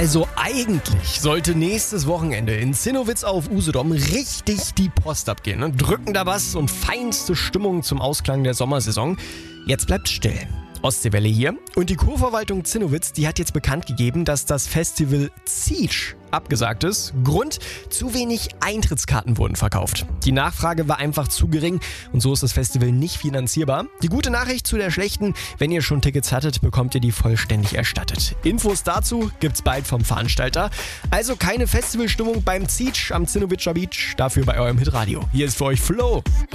Also eigentlich sollte nächstes Wochenende in Zinnowitz auf Usedom richtig die Post abgehen. Ne? Drückender Bass und feinste Stimmung zum Ausklang der Sommersaison. Jetzt bleibt still. Ostseewelle hier. Und die Kurverwaltung Zinnowitz, die hat jetzt bekannt gegeben, dass das Festival Zietsch abgesagt ist. Grund: zu wenig Eintrittskarten wurden verkauft. Die Nachfrage war einfach zu gering und so ist das Festival nicht finanzierbar. Die gute Nachricht zu der schlechten: wenn ihr schon Tickets hattet, bekommt ihr die vollständig erstattet. Infos dazu gibt's bald vom Veranstalter. Also keine Festivalstimmung beim Zietsch am Zinnowitzer Beach, dafür bei eurem Hitradio. Hier ist für euch Flo.